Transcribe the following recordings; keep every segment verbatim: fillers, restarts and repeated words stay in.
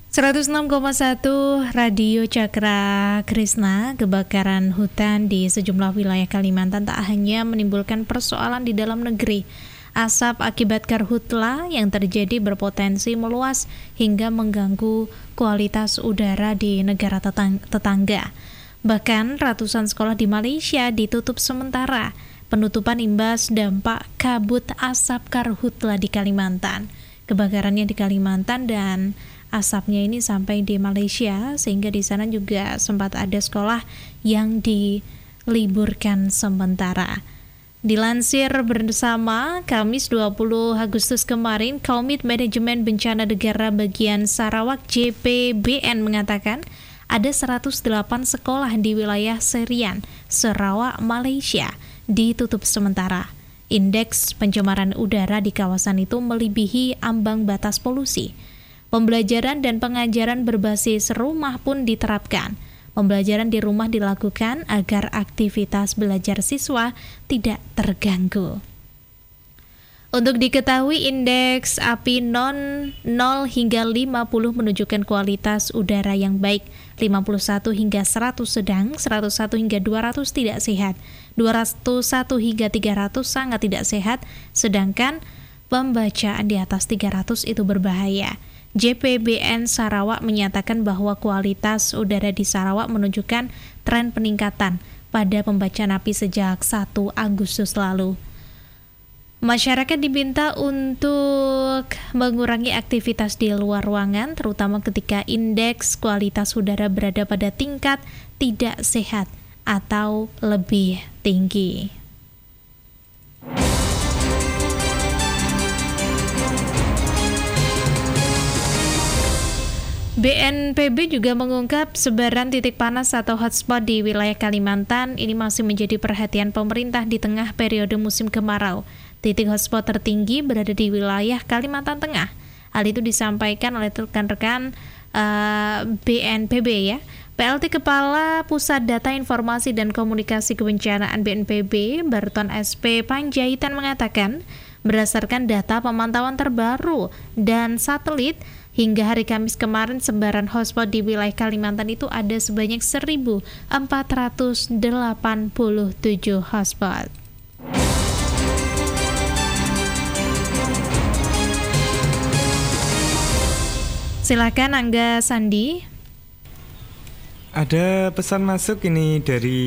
seratus enam koma satu Radio Cakra Krishna. Kebakaran hutan di sejumlah wilayah Kalimantan tak hanya menimbulkan persoalan di dalam negeri. Asap akibat karhutla yang terjadi berpotensi meluas hingga mengganggu kualitas udara di negara tetang- tetangga. Bahkan ratusan sekolah di Malaysia ditutup sementara. Penutupan imbas dampak kabut asap karhutla di Kalimantan. Kebakarannya di Kalimantan dan asapnya ini sampai di Malaysia, sehingga di sana juga sempat ada sekolah yang diliburkan sementara. Dilansir bersama Kamis dua puluh Agustus kemarin, Komite Manajemen Bencana Negara Bagian Sarawak J P B N mengatakan ada seratus delapan sekolah di wilayah Serian, Sarawak, Malaysia ditutup sementara. Indeks pencemaran udara di kawasan itu melebihi ambang batas polusi. Pembelajaran dan pengajaran berbasis rumah pun diterapkan. Pembelajaran di rumah dilakukan agar aktivitas belajar siswa tidak terganggu. Untuk diketahui, indeks A P I non nol hingga lima puluh menunjukkan kualitas udara yang baik, lima puluh satu hingga seratus sedang, seratus satu hingga dua ratus tidak sehat, dua ratus satu hingga tiga ratus sangat tidak sehat, sedangkan pembacaan di atas tiga ratus itu berbahaya. J P B N Sarawak menyatakan bahwa kualitas udara di Sarawak menunjukkan tren peningkatan pada pembacaan A P I sejak satu Agustus lalu. Masyarakat diminta untuk mengurangi aktivitas di luar ruangan, terutama ketika indeks kualitas udara berada pada tingkat tidak sehat atau lebih tinggi. B N P B juga mengungkap sebaran titik panas atau hotspot di wilayah Kalimantan ini masih menjadi perhatian pemerintah di tengah periode musim kemarau. Titik hotspot tertinggi berada di wilayah Kalimantan Tengah. Hal itu disampaikan oleh rekan-rekan uh, B N P B ya. P L T Kepala Pusat Data Informasi dan Komunikasi Kebencanaan B N P B, Barton S P Panjaitan mengatakan, berdasarkan data pemantauan terbaru dan satelit, hingga hari Kamis kemarin, sebaran hotspot di wilayah Kalimantan itu ada sebanyak seribu empat ratus delapan puluh tujuh hotspot. Silakan Angga Sandi. Ada pesan masuk ini dari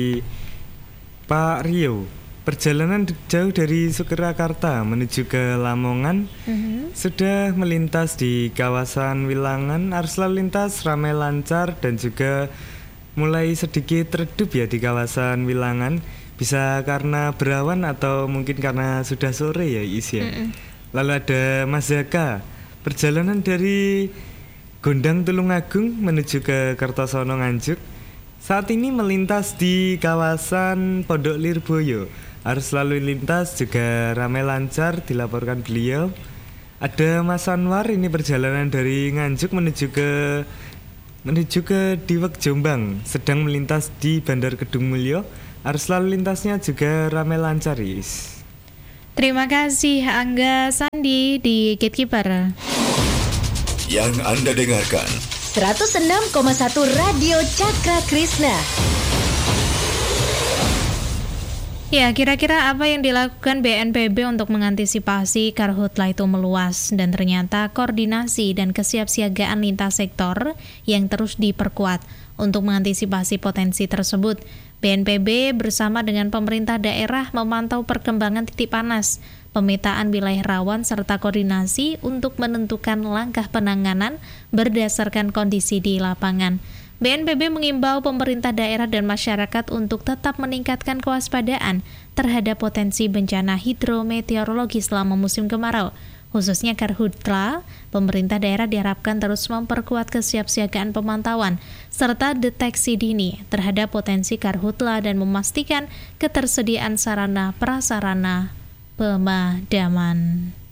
Pak Rio. Perjalanan jauh dari Sukarakarta menuju ke Lamongan uh-huh. sudah melintas di kawasan Wilangan. Arus lalu lintas ramai lancar dan juga mulai sedikit redup ya di kawasan Wilangan. Bisa karena berawan atau mungkin karena sudah sore ya Is ya. Uh-uh. Lalu ada Mas Zaka. Perjalanan dari Gondang Tulungagung menuju ke Kertosono Nganjuk saat ini melintas di kawasan Pondok Lirboyo. Arus lalu lintas juga ramai lancar dilaporkan beliau. Ada Mas Anwar, ini perjalanan dari Nganjuk menuju ke menuju ke Diwek Jombang, sedang melintas di Bandar Kedung Mulyo. Arus lalu lintasnya juga ramai lancar, Is. Terima kasih Angga Sandi di Gatekeeper. Yang Anda dengarkan seratus enam koma satu Radio Cakra Krishna. Ya, kira-kira apa yang dilakukan B N P B untuk mengantisipasi karhutla itu meluas, dan ternyata koordinasi dan kesiapsiagaan lintas sektor yang terus diperkuat untuk mengantisipasi potensi tersebut. B N P B bersama dengan pemerintah daerah memantau perkembangan titik panas, pemetaan wilayah rawan, serta koordinasi untuk menentukan langkah penanganan berdasarkan kondisi di lapangan. B N P B mengimbau pemerintah daerah dan masyarakat untuk tetap meningkatkan kewaspadaan terhadap potensi bencana hidrometeorologi selama musim kemarau. Khususnya karhutla, pemerintah daerah diharapkan terus memperkuat kesiapsiagaan pemantauan serta deteksi dini terhadap potensi karhutla dan memastikan ketersediaan sarana prasarana pemadaman.